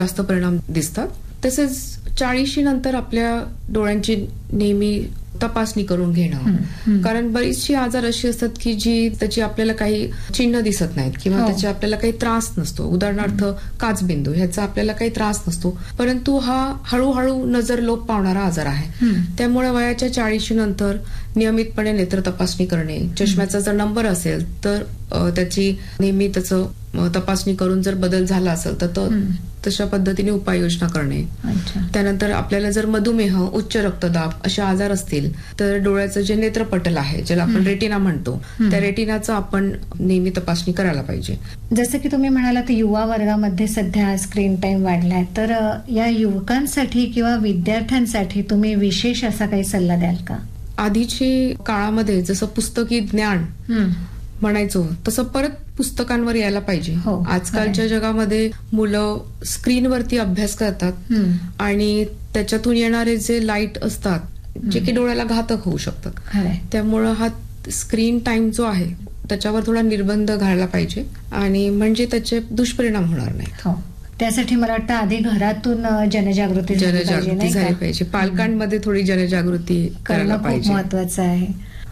जास्त परिणाम दिसतात. तसेच 40 नंतर आपल्या डोळ्यांची नेहमी तपासणी करून घेणं, कारण बरीचशी आजार अशी असतात की जी त्याची आपल्याला काही चिन्ह दिसत नाहीत किंवा त्याचे आपल्याला काही त्रास नसतो. उदाहरणार्थ काचबिंदू, ह्याचा आपल्याला काही त्रास नसतो, परंतु हा हळूहळू नजर लोप पावणारा आजार आहे. त्यामुळे वयाच्या 40 नंतर नियमितपणे नेत्र तपासणी करणे, चष्म्याचा जर नंबर असेल तर त्याची नेहमी त्याचं तपासणी करून जर बदल झाला असेल तर तशा पद्धतीने उपाययोजना करणे. त्यानंतर आपल्याला जर मधुमेह, उच्च रक्तदाब असे आजार असतील तर डोळ्याचं जे नेत्रपटल आहे, ज्याला आपण रेटिना म्हणतो, त्या रेटिनाचं आपण नेहमी तपासणी करायला पाहिजे. जसं की तुम्ही म्हणालात युवा वर्गामध्ये सध्या स्क्रीन टाइम वाढलाय, तर या युवकांसाठी किंवा विद्यार्थ्यांसाठी तुम्ही विशेष असा काही सल्ला द्याल का? आधीची काळामध्ये जसं पुस्तकी ज्ञान म्हणायचो तसं परत पुस्तकांवर यायला पाहिजे. आजकालच्या जगामध्ये मुलं स्क्रीनवरती अभ्यास करतात आणि त्याच्यातून येणारे जे लाईट असतात जे की डोळ्याला घातक होऊ शकतात. त्यामुळं हा स्क्रीन टाइम जो आहे त्याच्यावर थोडा निर्बंध घालायला पाहिजे आणि म्हणजे त्याचे दुष्परिणाम होणार नाहीत. त्यासाठी मला वाटतं आधी घरातून जनजागृती झाली पाहिजे. पालकांमध्ये थोडी जनजागृती करायला पाहिजे, खूप महत्वाचं आहे.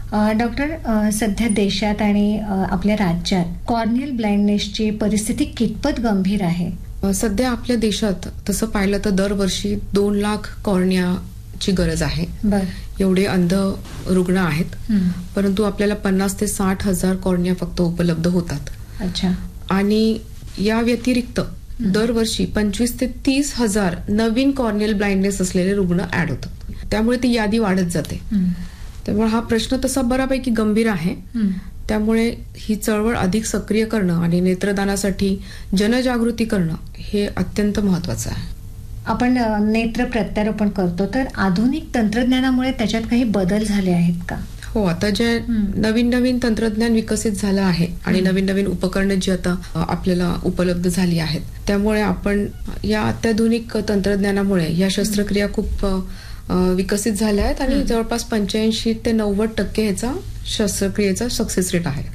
डॉक्टर, सध्या देशात आणि आपल्या राज्यात कॉर्नियल ब्लाइंडनेसची परिस्थिती कितपत गंभीर आहे? सध्या आपल्या देशात तसं पाहिलं तर दरवर्षी 2 लाख कॉर्नियाची गरज आहे. एवढे अंध रुग्ण आहेत, परंतु आपल्याला 50 ते 60 हजार कॉर्निया फक्त उपलब्ध होतात. अच्छा. आणि या व्यतिरिक्त दरवर्षी 25 ते 30 हजार नवीन कॉर्नियल ब्लाइंडनेस असलेले रुग्ण ऍड होतात. त्यामुळे ती यादी वाढत जाते. त्यामुळे हा प्रश्न तसा बऱ्यापैकी गंभीर आहे. त्यामुळे ही चळवळ अधिक सक्रिय करणं आणि नेत्रदानासाठी जनजागृती करणं हे अत्यंत महत्वाचं आहे. आपण नेत्र प्रत्यारोपण करतो तर आधुनिक तंत्रज्ञानामुळे त्याच्यात काही बदल झाले आहेत का? हो, आता जे नवीन तंत्रज्ञान विकसित झालं आहे आणि नवीन उपकरणं जी आता आपल्याला उपलब्ध झाली आहेत, त्यामुळे आपण या अत्याधुनिक तंत्रज्ञानामुळे या शस्त्रक्रिया खूप विकसित झाल्या आहेत आणि जवळपास 85 ते 90% ह्याचा शस्त्रक्रियेचा सक्सेस रेट आहे.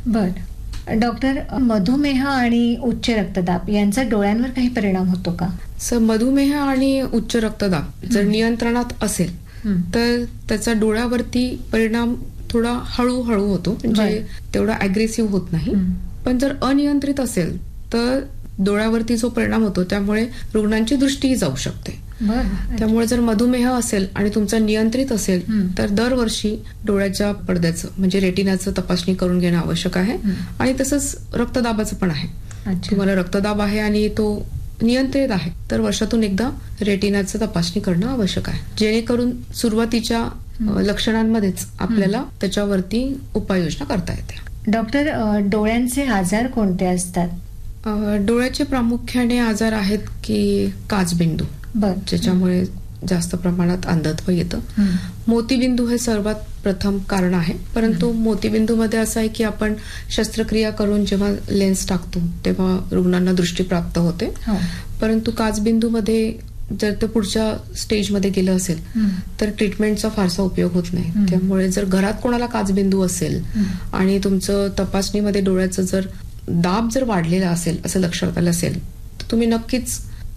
बर डॉक्टर, मधुमेह आणि उच्च रक्तदाब यांचा डोळ्यांवर काही परिणाम होतो का? मधुमेह आणि उच्च रक्तदाब जर नियंत्रणात असेल तर त्याचा डोळ्यावरती परिणाम थोडा हळूहळू होतो, म्हणजे तेवढा अग्रेसिव्ह होत नाही. पण जर अनियंत्रित असेल तर डोळ्यावरती जो परिणाम होतो त्यामुळे रुग्णांची दृष्टीही जाऊ शकते. त्यामुळे जर मधुमेह असेल आणि तुमचा नियंत्रित असेल तर दरवर्षी डोळ्याच्या पडद्याचं म्हणजे रेटिनाचं तपासणी करून घेणं आवश्यक आहे. आणि तसंच रक्तदाबाचं पण आहे. तुम्हाला रक्तदाब आहे आणि तो नियंत्रित आहे तर वर्षातून एकदा रेटिनाचं तपासणी करणं आवश्यक आहे, जेणेकरून सुरुवातीच्या लक्षणांमध्येच आपल्याला त्याच्यावरती उपाययोजना करता येते. डॉक्टर, डोळ्यांचे आजार कोणते असतात? डोळ्याचे प्रामुख्याने आजार आहेत की काचबिंदू, ज्याच्यामुळे जास्त प्रमाणात अंधत्व येतं. मोतीबिंदू हे सर्वात प्रथम कारण आहे, परंतु मोतीबिंदू मध्ये असं आहे की आपण शस्त्रक्रिया करून जेव्हा लेन्स टाकतो तेव्हा रुग्णांना दृष्टी प्राप्त होते. परंतु काचबिंदू मध्ये जर ते पुढच्या स्टेजमध्ये गेलं असेल तर ट्रीटमेंटचा फारसा उपयोग होत नाही. त्यामुळे जर घरात कोणाला काचबिंदू असेल आणि तुमचं तपासणीमध्ये डोळ्याचं जर दाब जर वाढलेला असेल असं लक्षात आलं असेल तर तुम्ही नक्कीच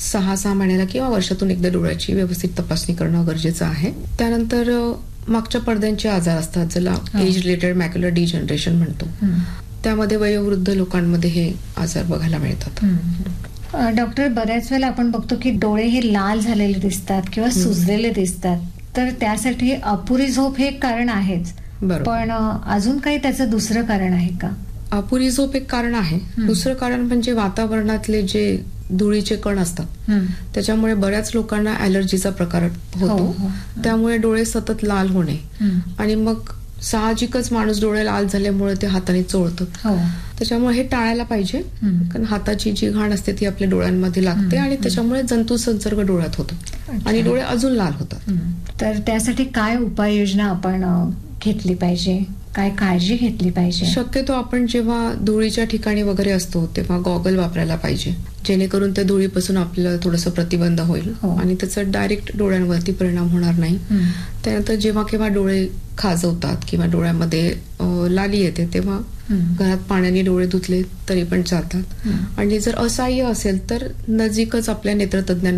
6 महिन्याला किंवा वर्षातून एकदा डोळ्याची व्यवस्थित तपासणी करणं गरजेचं आहे. त्यानंतर मागच्या पडद्यांचे आजार असतात, ज्याला एज रिलेटेड मॅक्युलर डिजनरेशन म्हणतो. त्यामध्ये वयोवृद्ध लोकांमध्ये हे आजार बघायला मिळतात. डॉक्टर, बऱ्याच वेळेला आपण बघतो की डोळे हे लाल झालेले दिसतात किंवा सुजलेले दिसतात, तर त्यासाठी अपुरी झोप हे एक कारण आहेच, पण अजून काही त्याचं दुसरं कारण आहे का? अपुरी झोप एक कारण आहे. दुसरं कारण म्हणजे वातावरणातले जे धुळीचे कण असतात त्याच्यामुळे बऱ्याच लोकांना ॲलर्जीचा प्रकार होतो. त्यामुळे डोळे सतत लाल होणे आणि मग साहजिकच माणूस डोळे लाल झाल्यामुळे ते हाताने चोळतं. त्याच्यामुळे हे टाळायला पाहिजे, कारण हाताची जी घाण असते ती आपल्या डोळ्यांमध्ये लागते आणि त्याच्यामुळे जंतू संसर्ग डोळ्यात होतो आणि डोळे अजून लाल होतात. तर त्यासाठी काय उपाययोजना आपण घेतली पाहिजे, काय काळजी घेतली पाहिजे? शक्यतो आपण जेव्हा धुळीच्या ठिकाणी वगैरे असतो तेव्हा गॉगल वापरायला पाहिजे, जेणेकरून त्या धुळीपासून आपल्याला थोडंसं प्रतिबंध होईल आणि त्याचा डायरेक्ट डोळ्यांवरती परिणाम होणार नाही. त्यानंतर जेव्हा केव्हा डोळे खाजवतात किंवा डोळ्यामध्ये लाली येते तेव्हा घरात पाण्याने डोळे धुतले तरी पण जातात. आणि जर असह्य असेल तर नजीकच आपल्या नेत्रतज्ञांना